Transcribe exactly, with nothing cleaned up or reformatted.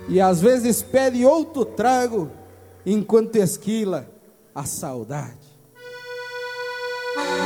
E às vezes pede outro trago, enquanto esquila a saudade.